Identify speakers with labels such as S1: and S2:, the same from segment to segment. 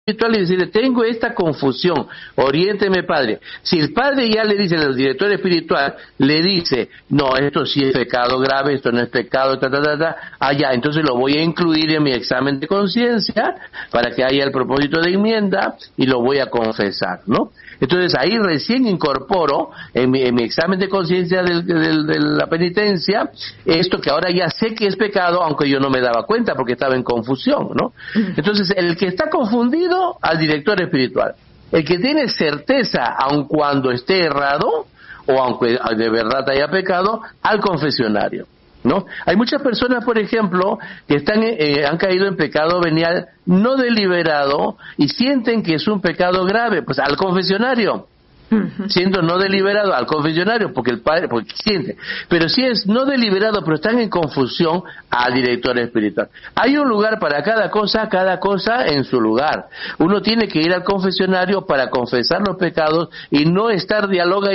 S1: espiritual y decirle, tengo esta confusión, oriénteme, padre. Si el padre ya le dice, el director espiritual le dice, no, esto sí es pecado grave, esto no es pecado, allá, entonces lo voy a incluir en mi examen de conciencia para que haya el propósito de enmienda y lo voy a confesar, ¿no? Entonces ahí recién incorporo en mi examen de conciencia de la penitencia esto que ahora ya sé que es pecado, aunque yo no me daba cuenta porque estaba en confusión, ¿no? Entonces el que está confundido, al director espiritual. El que tiene certeza, aun cuando esté errado o aunque de verdad haya pecado, al confesionario, ¿no? Hay muchas personas, por ejemplo, que han caído en pecado venial no deliberado y sienten que es un pecado grave, pues al confesionario. Siendo no deliberado, al confesionario, porque siente. Pero si es no deliberado, pero están en confusión, al director espiritual. Hay un lugar para cada cosa en su lugar. Uno tiene que ir al confesionario para confesar los pecados y no estar dialoga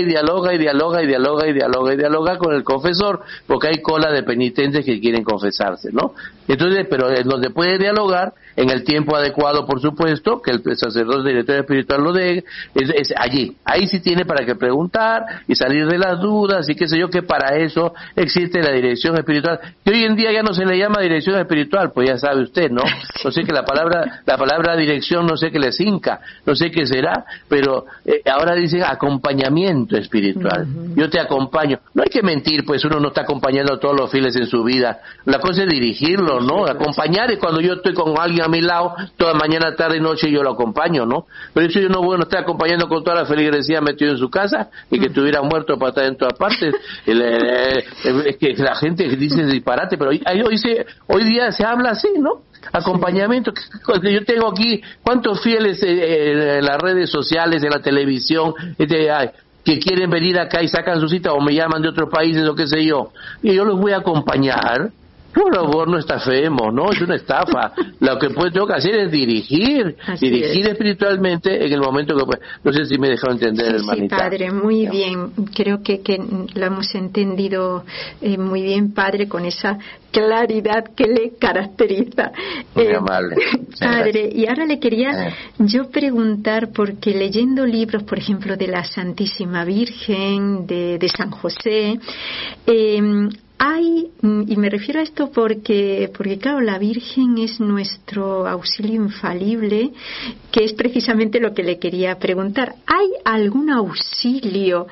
S1: con el confesor, porque hay cola de penitentes que quieren confesarse, ¿no? Entonces, pero en donde puede dialogar, en el tiempo adecuado, por supuesto, que el sacerdote director espiritual lo dé, es allí. Ahí sí tiene para que preguntar y salir de las dudas y qué sé yo, que para eso existe la dirección espiritual, que hoy en día ya no se le llama dirección espiritual, pues ya sabe usted, ¿no? No sé que la palabra dirección, no sé qué les hinca, no sé qué será, pero ahora dicen acompañamiento espiritual. Yo te acompaño. No hay que mentir, pues uno no está acompañando a todos los fieles en su vida. La cosa es dirigirlo, ¿no? Acompañar es cuando yo estoy con alguien a mi lado, toda mañana, tarde y noche yo lo acompaño, ¿no? Pero eso yo no, bueno, estoy acompañando con toda la feligresía metido en su casa y que estuviera muerto para estar en todas partes. Es que la gente dice disparate, pero hoy día se habla así, ¿no? Acompañamiento, que yo tengo aquí, ¿cuántos fieles en las redes sociales, en la televisión, que quieren venir acá y sacan su cita o me llaman de otros países o qué sé yo? Y yo los voy a acompañar. Por favor, no estafemos, ¿no? Es una estafa. Lo que tengo que hacer es dirigir espiritualmente en el momento que pueda. No sé si me he dejado entender, hermanita.
S2: Sí, padre, muy bien. Creo que lo hemos entendido muy bien, padre, con esa claridad que le caracteriza.
S1: Muy amable.
S2: Padre, y ahora le quería yo preguntar, porque leyendo libros, por ejemplo, de la Santísima Virgen, de San José, y me refiero a esto porque claro, la Virgen es nuestro auxilio infalible, que es precisamente lo que le quería preguntar. ¿Hay algún auxilio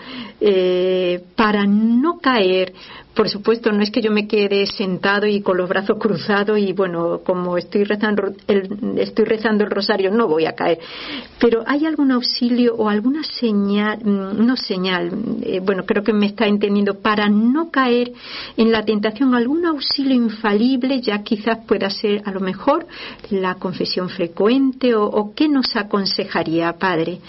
S2: para no caer? Por supuesto, no es que yo me quede sentado y con los brazos cruzados y bueno, como estoy rezando el rosario, no voy a caer. Pero ¿hay algún auxilio o alguna señal, bueno, creo que me está entendiendo, para no caer en la tentación? ¿Algún auxilio infalible? Ya quizás pueda ser a lo mejor la confesión frecuente o ¿qué nos aconsejaría, padre?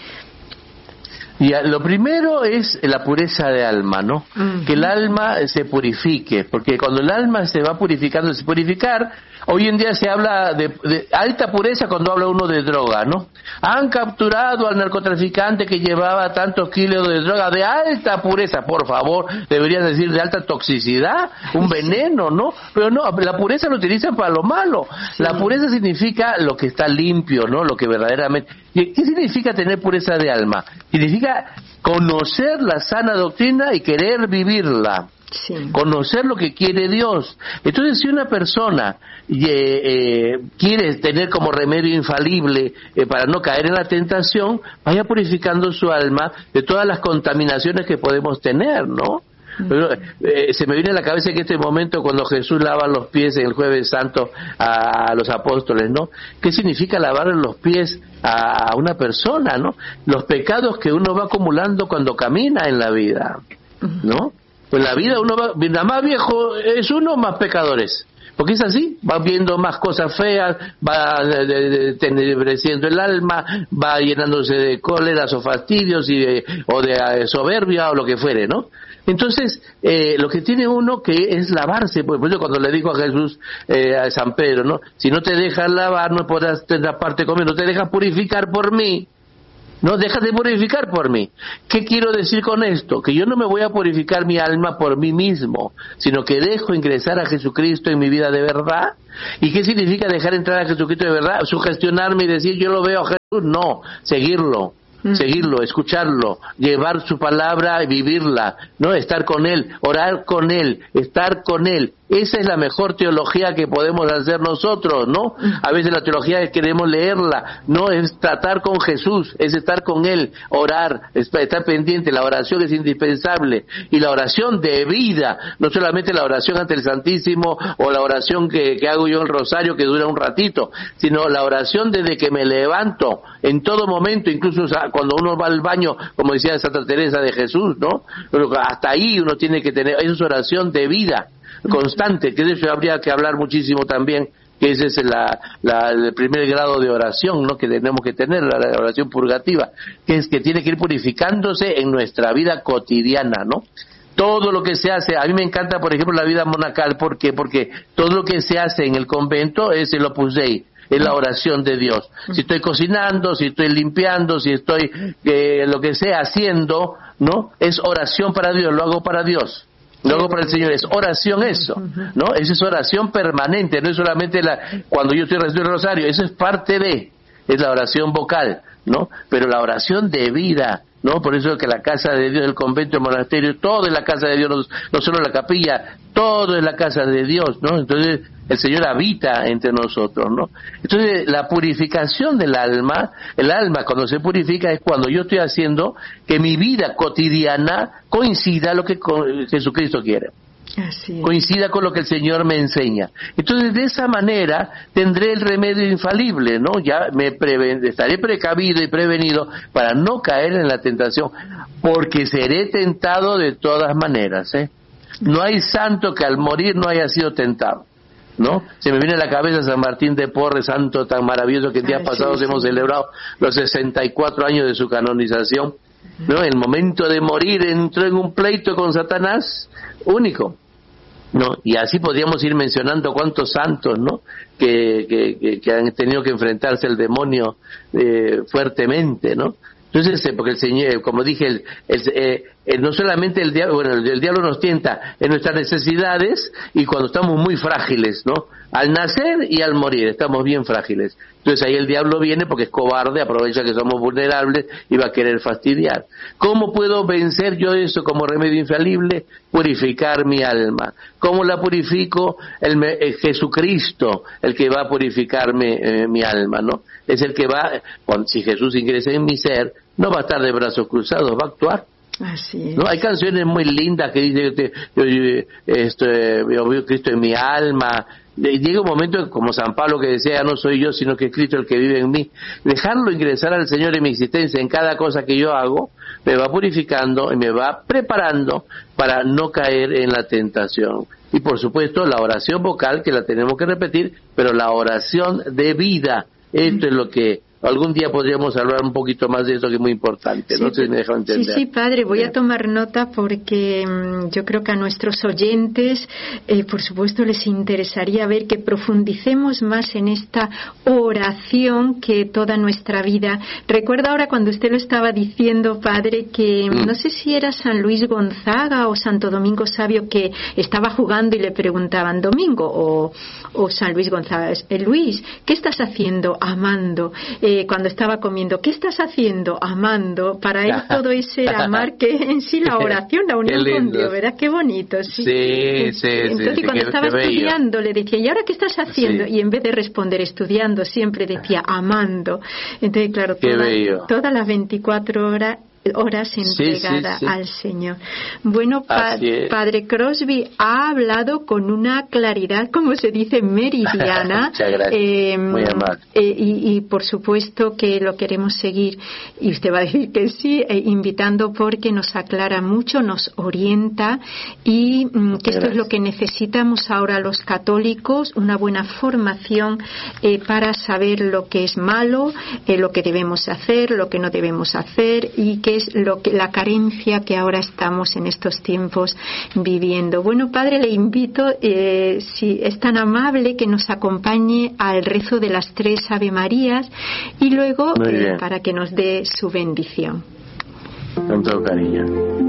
S1: Y lo primero es la pureza de alma, ¿no? Que el alma se purifique, porque cuando el alma se va purificando, hoy en día se habla de alta pureza cuando habla uno de droga, ¿no? Han capturado al narcotraficante que llevaba tantos kilos de droga de alta pureza, por favor, deberían decir de alta toxicidad, un veneno, ¿no? Pero no, la pureza lo utilizan para lo malo. La pureza significa lo que está limpio, ¿no? Lo que verdaderamente... ¿Qué significa tener pureza de alma? Significa conocer la sana doctrina y querer vivirla. Conocer lo que quiere Dios. Entonces, si una persona quiere tener como remedio infalible para no caer en la tentación, vaya purificando su alma de todas las contaminaciones que podemos tener, ¿no? Pero, se me viene a la cabeza que este momento cuando Jesús lava los pies en el Jueves Santo a los apóstoles, ¿no? ¿Qué significa lavar los pies a una persona, ¿no? Los pecados que uno va acumulando cuando camina en la vida, ¿no? Pues la vida uno va, mientras más viejo es uno, más pecadores. Porque es así, va viendo más cosas feas, va tenebreciendo el alma, va llenándose de cóleras o fastidios o de soberbia o lo que fuere, ¿no? Entonces, lo que tiene uno que es lavarse, por eso cuando le dijo a Jesús, a San Pedro, ¿no? Si no te dejas lavar, no podrás tener parte conmigo, no te dejas purificar por mí. No, déjate de purificar por mí. ¿Qué quiero decir con esto? Que yo no me voy a purificar mi alma por mí mismo, sino que dejo ingresar a Jesucristo en mi vida de verdad. ¿Y qué significa dejar entrar a Jesucristo de verdad? Sugestionarme y decir, yo lo veo a Jesús. No, seguirlo, escucharlo, llevar su palabra y vivirla, ¿no? Estar con Él, orar con Él, estar con Él. Esa es la mejor teología que podemos hacer nosotros, ¿no? A veces la teología queremos leerla, no, es tratar con Jesús, es estar con Él, orar, estar pendiente, la oración es indispensable, y la oración de vida, no solamente la oración ante el Santísimo, o la oración que hago yo en el rosario que dura un ratito, sino la oración desde que me levanto, en todo momento, incluso cuando uno va al baño, como decía Santa Teresa de Jesús, ¿no? Hasta ahí uno tiene que tener, esa es oración de vida, constante, que de eso habría que hablar muchísimo también, que ese es el primer grado de oración, ¿no? Que tenemos que tener, la oración purgativa, que es que tiene que ir purificándose en nuestra vida cotidiana, ¿no? Todo lo que se hace, a mí me encanta, por ejemplo, la vida monacal, ¿por qué? Porque todo lo que se hace en el convento es el Opus Dei, es la oración de Dios. Si estoy cocinando, si estoy limpiando, si estoy lo que sea haciendo, ¿no? Es oración para Dios, lo hago para Dios. Lo hago para el Señor, es oración eso, ¿no? Esa es oración permanente, no es solamente cuando yo estoy rezando el rosario, eso es parte es la oración vocal, ¿no? Pero la oración de vida, ¿no? Por eso es que la casa de Dios, el convento, el monasterio, todo es la casa de Dios, no solo la capilla, todo es la casa de Dios, ¿no? Entonces el Señor habita entre nosotros, ¿no? Entonces la purificación del alma, el alma cuando se purifica es cuando yo estoy haciendo que mi vida cotidiana coincida lo que Jesucristo quiere. Coincida con lo que el Señor me enseña. Entonces de esa manera tendré el remedio infalible, ¿no? Ya estaré precavido y prevenido para no caer en la tentación, porque seré tentado de todas maneras, ¿eh? No hay santo que al morir no haya sido tentado, ¿no? Se me viene a la cabeza San Martín de Porres, santo tan maravilloso que el día pasado hemos celebrado los 64 años de su canonización, ¿no? En el momento de morir entró en un pleito con Satanás único, ¿no? Y así podríamos ir mencionando cuántos santos, ¿no? Que han tenido que enfrentarse al demonio fuertemente, ¿no? Entonces, porque el Señor, como dije, no solamente el diablo nos tienta en nuestras necesidades y cuando estamos muy frágiles, ¿no? Al nacer y al morir estamos bien frágiles. Entonces ahí el diablo viene porque es cobarde, aprovecha que somos vulnerables y va a querer fastidiar. ¿Cómo puedo vencer yo eso como remedio infalible? Purificar mi alma. ¿Cómo la purifico? Jesucristo, el que va a purificarme mi alma, ¿no? Es el que va, si Jesús ingresa en mi ser, no va a estar de brazos cruzados, va a actuar.
S2: Así es.
S1: ¿No? Hay canciones muy lindas que dicen yo veo Cristo en mi alma. Llega un momento como San Pablo que decía, ya no soy yo sino que es Cristo el que vive en mí. Dejarlo ingresar al Señor en mi existencia, en cada cosa que yo hago, me va purificando y me va preparando para no caer en la tentación. Y por supuesto la oración vocal, que la tenemos que repetir, pero la oración de vida, esto es lo que algún día podríamos hablar un poquito más de eso, que es muy importante,
S2: sí,
S1: ¿no? Si me dejan entender.
S2: Sí, padre, voy a tomar nota porque yo creo que a nuestros oyentes, por supuesto, les interesaría ver que profundicemos más en esta oración que toda nuestra vida. Recuerdo ahora cuando usted lo estaba diciendo, padre, que no sé si era San Luis Gonzaga o Santo Domingo Sabio que estaba jugando y le preguntaban, Domingo o San Luis Gonzaga, Luis, ¿qué estás haciendo? Amando. Cuando estaba comiendo, ¿qué estás haciendo? Amando. Para él todo ese era amar, que en sí la oración, la unión con Dios, ¿verdad? Qué bonito, sí. Entonces cuando estaba estudiando le decía, ¿y ahora qué estás haciendo? Y en vez de responder estudiando, siempre decía amando. Entonces, claro, todas las 24 horas entregada al Señor. Bueno, Padre Crosby ha hablado con una claridad, como se dice, meridiana.
S1: Muchas gracias. Muy amable.
S2: Y por supuesto que lo queremos seguir, y usted va a decir que sí, invitando, porque nos aclara mucho, nos orienta, y que esto es lo que necesitamos ahora los católicos, una buena formación para saber lo que es malo, lo que debemos hacer, lo que no debemos hacer, y que que es la carencia que ahora estamos en estos tiempos viviendo. Bueno, Padre, le invito, si es tan amable, que nos acompañe al rezo de las 3 Ave Marías y luego para que nos dé su bendición.
S1: Con todo cariño.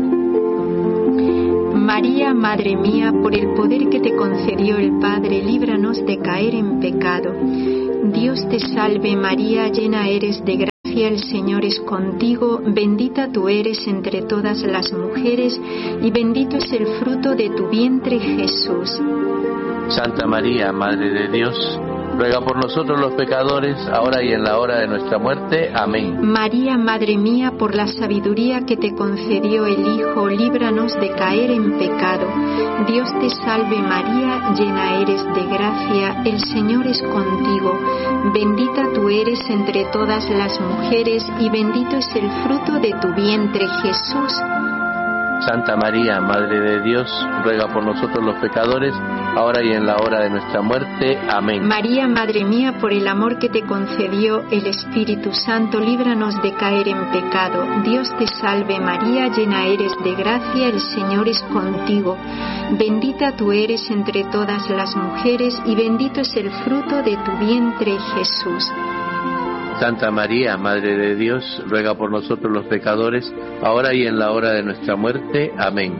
S2: María, Madre mía, por el poder que te concedió el Padre, líbranos de caer en pecado. Dios te salve María, llena eres de gracia, el Señor es contigo, bendita tú eres entre todas las mujeres y bendito es el fruto de tu vientre, Jesús.
S1: Santa María, Madre de Dios, ruega por nosotros los pecadores, ahora y en la hora de nuestra muerte. Amén.
S2: María, Madre mía, por la sabiduría que te concedió el Hijo, líbranos de caer en pecado. Dios te salve María, llena eres de gracia, el Señor es contigo. Bendita tú eres entre todas las mujeres y bendito es el fruto de tu vientre, Jesús.
S1: Santa María, Madre de Dios, ruega por nosotros los pecadores, ahora y en la hora de nuestra muerte. Amén.
S2: María, Madre mía, por el amor que te concedió el Espíritu Santo, líbranos de caer en pecado. Dios te salve María, llena eres de gracia, el Señor es contigo. Bendita tú eres entre todas las mujeres y bendito es el fruto de tu vientre, Jesús.
S1: Santa María, Madre de Dios, ruega por nosotros los pecadores, ahora y en la hora de nuestra muerte. Amén.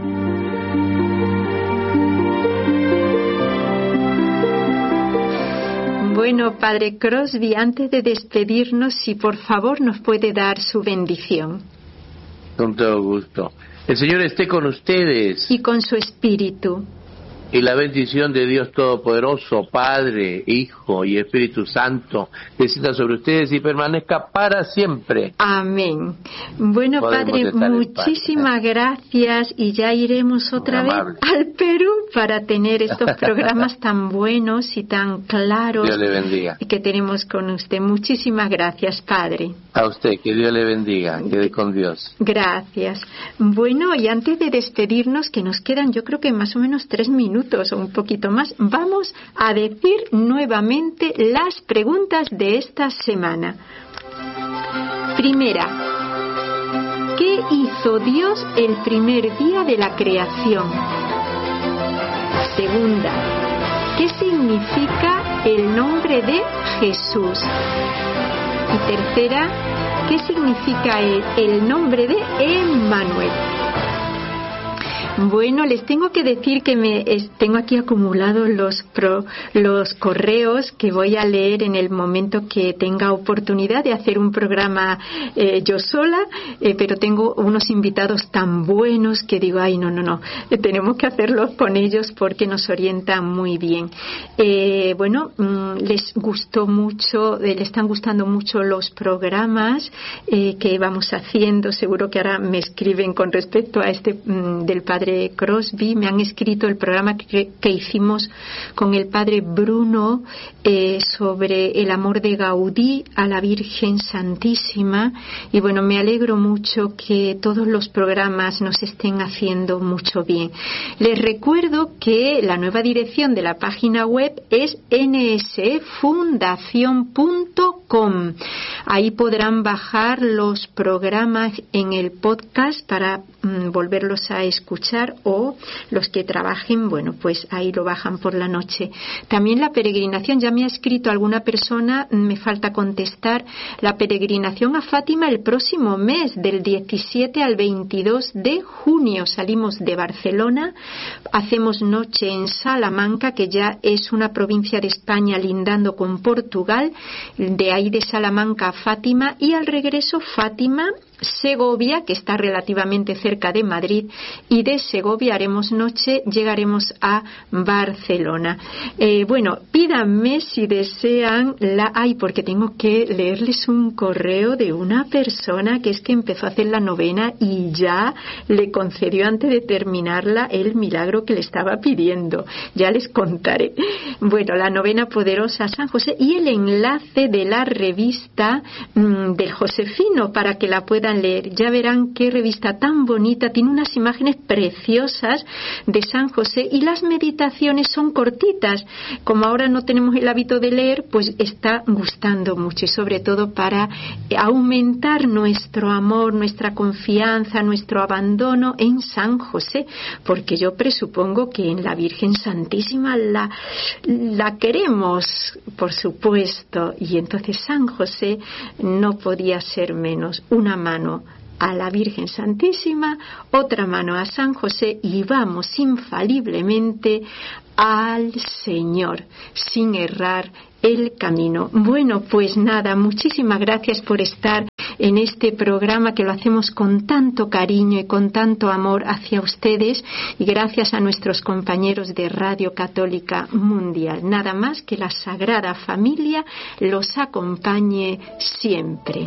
S2: Bueno, Padre Crosby, antes de despedirnos, si por favor nos puede dar su bendición.
S1: Con todo gusto. El Señor esté con ustedes.
S2: Y con su espíritu.
S1: Y la bendición de Dios Todopoderoso, Padre, Hijo y Espíritu Santo, descienda sobre ustedes y permanezca para siempre.
S2: Amén. Bueno, Padre, muchísimas gracias y ya iremos otra vez al Perú para tener estos programas tan buenos y tan claros.
S1: Dios le bendiga.
S2: Que tenemos con usted. Muchísimas gracias, Padre.
S1: A usted, que Dios le bendiga, quede con Dios.
S2: Gracias. Bueno, y antes de despedirnos, que nos quedan yo creo que más o menos 3 minutos o un poquito más, vamos a decir nuevamente las preguntas de esta semana. Primera, ¿qué hizo Dios el primer día de la creación? Segunda, ¿qué significa el nombre de Jesús? Y tercera, ¿qué significa el nombre de Emmanuel? Bueno, les tengo que decir que tengo aquí acumulados los correos que voy a leer en el momento que tenga oportunidad de hacer un programa yo sola, pero tengo unos invitados tan buenos que digo, ay, no, tenemos que hacerlos con ellos porque nos orientan muy bien. Bueno, les gustó mucho, le están gustando mucho los programas que vamos haciendo. Seguro que ahora me escriben con respecto a este del Padre Crosby, me han escrito el programa que hicimos con el Padre Bruno sobre el amor de Gaudí a la Virgen Santísima, y bueno, me alegro mucho que todos los programas nos estén haciendo mucho bien. Les recuerdo que la nueva dirección de la página web es nsfundacion.com. Ahí podrán bajar los programas en el podcast para volverlos a escuchar, o los que trabajen, bueno, pues ahí lo bajan por la noche. También la peregrinación, ya me ha escrito alguna persona, me falta contestar, la peregrinación a Fátima el próximo mes, del 17 al 22 de junio. Salimos de Barcelona, hacemos noche en Salamanca, que ya es una provincia de España lindando con Portugal, de ahí de Salamanca a Fátima, y al regreso Fátima, Segovia, que está relativamente cerca de Madrid, y de Segovia haremos noche, llegaremos a Barcelona. Bueno, pídanme si desean porque tengo que leerles un correo de una persona que es que empezó a hacer la novena y ya le concedió antes de terminarla el milagro que le estaba pidiendo. Ya les contaré. Bueno, la novena poderosa a San José y el enlace de la revista del Josefino para que la puedan puedan leer, ya verán qué revista tan bonita, tiene unas imágenes preciosas de San José y las meditaciones son cortitas. Como ahora no tenemos el hábito de leer, pues está gustando mucho, y sobre todo para aumentar nuestro amor, nuestra confianza, nuestro abandono en San José, porque yo presupongo que en la Virgen Santísima la queremos, por supuesto, y entonces San José no podía ser menos. Una mano a la Virgen Santísima, otra mano a San José, y vamos infaliblemente al Señor, sin errar el camino. Bueno, pues nada, muchísimas gracias por estar en este programa, que lo hacemos con tanto cariño y con tanto amor hacia ustedes, y gracias a nuestros compañeros de Radio Católica Mundial. Nada más, que la Sagrada Familia los acompañe siempre.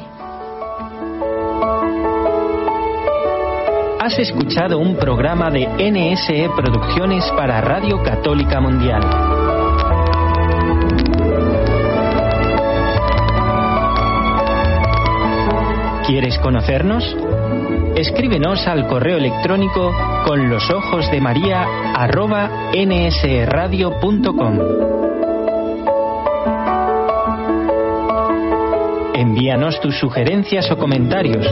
S3: Has escuchado un programa de NSE Producciones para Radio Católica Mundial. ¿Quieres conocernos? Escríbenos al correo electrónico conlosojosdemaria@nsradio.com. Envíanos tus sugerencias o comentarios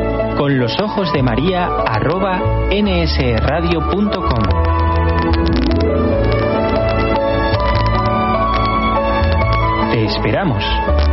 S3: conlosojosdemaria@nsradio.com. Te esperamos.